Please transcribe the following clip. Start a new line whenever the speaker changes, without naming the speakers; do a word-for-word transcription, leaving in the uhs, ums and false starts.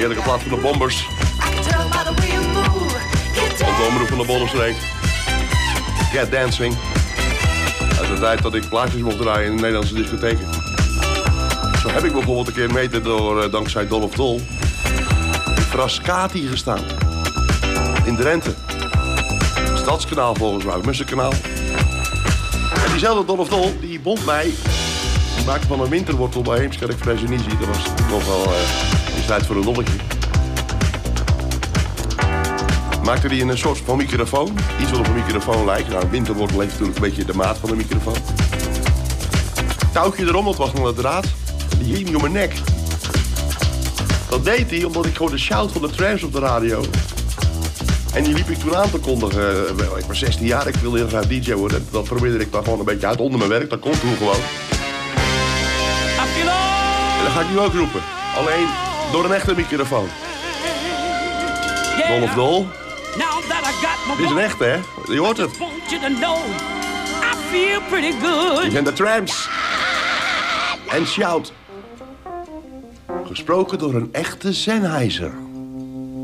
Heerlijke plaat van de Bombers. Op de omroep van de Bollenstreek. Get Dancing. Uit de tijd dat ik plaatjes mocht draaien in de Nederlandse discotheken. Zo heb ik bijvoorbeeld een keer meten door, uh, dankzij Dolph Dol, in Frascati gestaan. In Drenthe. Stadskanaal volgens mij, Mussenkanaal. En diezelfde Dolph Dol, die bond mij. Die maakte van een winterwortel bij Heemskerk Fresenici. Dat was nog wel uh, is tijd voor een dolletje. Maakte hij een soort van microfoon. Iets wat op een microfoon lijkt. Nou, een winterwortel heeft natuurlijk een beetje de maat van de microfoon. Touwtje erom, dat was nog een draad. Die hing niet om mijn nek. Dat deed hij omdat ik gewoon de shout van de Trams op de radio. En die liep ik toen aan te kondigen. Ik was zestien jaar, ik wilde heel graag D J worden. Dat probeerde ik dan gewoon een beetje uit onder mijn werk. Dat kon toen gewoon. En dat ga ik nu ook roepen. Alleen door een echte microfoon. Dolph Dol. Dit is een echte, hè? Je hoort het. Die zijn de Trams. En shout. Gesproken door een echte Sennheiser.